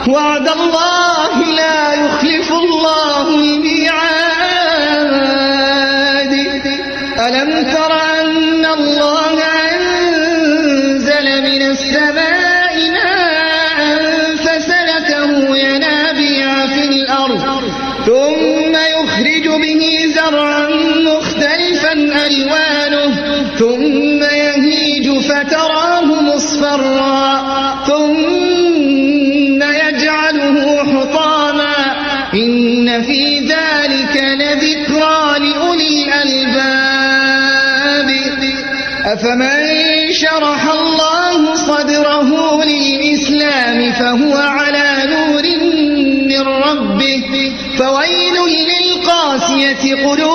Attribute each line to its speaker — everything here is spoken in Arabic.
Speaker 1: وعد الله لا يخلف الله الميعاد ألم تر أن الله أنزل من السماء ماء فسلكه ينابيع في الأرض ثم يخرج به زرعا مختلفا ألوانه ثم يهيج فتراه مصفرا ثم يجعله حطاما إن في ذلك لذكرى لأولي الألباب أفمن شرح الله صدره للإسلام فهو على نور من ربه فويل للقاسية قلوبهم